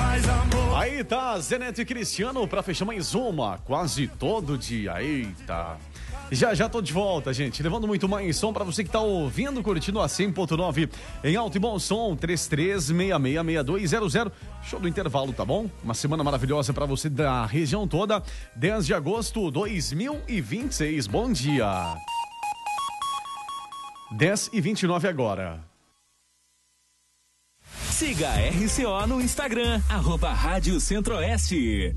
Aí tá, Zé Neto e Cristiano pra fechar mais uma, quase todo dia. Eita. Já tô de volta, gente, levando muito mais som pra você que tá ouvindo, curtindo a 100.9 em alto e bom som, 33666200. Show do intervalo, tá bom? Uma semana maravilhosa pra você da região toda, 10 de agosto de 2026. Bom dia. 10h29 agora. Siga a RCO no Instagram, @Rádio Centro-Oeste.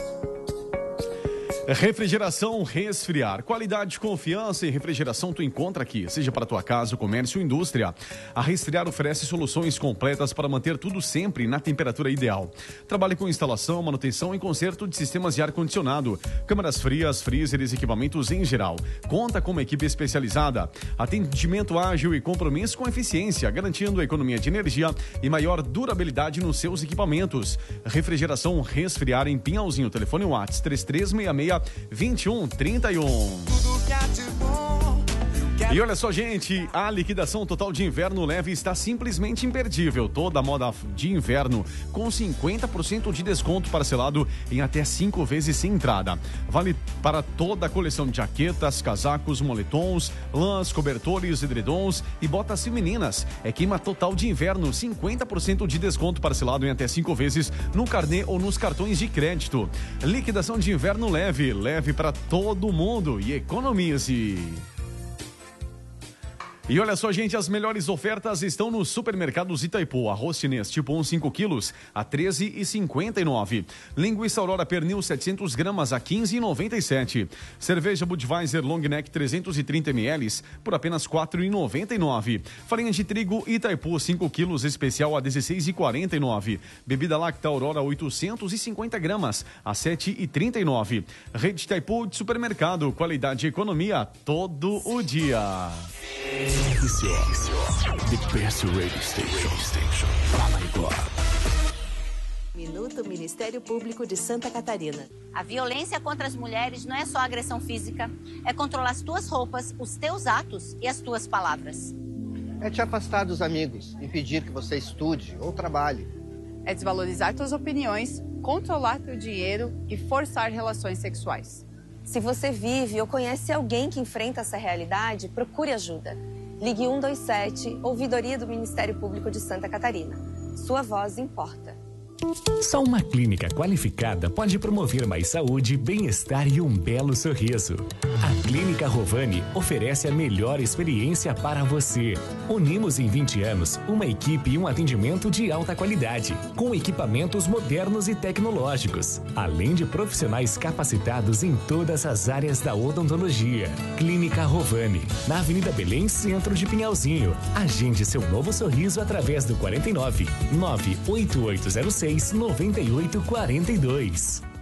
Refrigeração Resfriar. Qualidade, confiança e refrigeração tu encontra aqui, seja para tua casa, comércio ou indústria. A Resfriar oferece soluções completas para manter tudo sempre na temperatura ideal. Trabalhe com instalação, manutenção e conserto de sistemas de ar-condicionado, câmaras frias, freezers e equipamentos em geral. Conta com uma equipe especializada. Atendimento ágil e compromisso com eficiência, garantindo a economia de energia e maior durabilidade nos seus equipamentos. Refrigeração Resfriar em Pinhalzinho. Telefone WhatsApp 3366 2131. E olha só, gente, a liquidação total de inverno leve está simplesmente imperdível. Toda a moda de inverno com 50% de desconto parcelado em até 5 vezes sem entrada. Vale para toda a coleção de jaquetas, casacos, moletons, lãs, cobertores, edredons e botas femininas. É queima total de inverno, 50% de desconto parcelado em até 5 vezes no carnê ou nos cartões de crédito. Liquidação de inverno leve para todo mundo e economize. E olha só, gente, as melhores ofertas estão nos supermercados Itaipu. Arroz chinês tipo 1, 5 quilos a R$ 13,59. Linguiça Aurora Pernil 700 gramas a R$ 15,97. Cerveja Budweiser Long Neck 330 ml por apenas R$ 4,99. Farinha de trigo Itaipu 5 quilos especial a R$ 16,49. Bebida Lacta Aurora 850 gramas a R$ 7,39. Rede Itaipu de supermercado, qualidade e economia todo o dia. The best radio station. Minuto Ministério Público de Santa Catarina. A violência contra as mulheres não é só agressão física, é controlar as tuas roupas, os teus atos e as tuas palavras. É te afastar dos amigos, impedir que você estude ou trabalhe. É desvalorizar tuas opiniões, controlar teu dinheiro e forçar relações sexuais. Se você vive ou conhece alguém que enfrenta essa realidade, procure ajuda. Ligue 127, Ouvidoria do Ministério Público de Santa Catarina. Sua voz importa. Só uma clínica qualificada pode promover mais saúde, bem-estar e um belo sorriso. A Clínica Rovani oferece a melhor experiência para você. Unimos em 20 anos uma equipe e um atendimento de alta qualidade, com equipamentos modernos e tecnológicos, além de profissionais capacitados em todas as áreas da odontologia. Clínica Rovani, na Avenida Belém, centro de Pinhalzinho. Agende seu novo sorriso através do 49 98806 9842.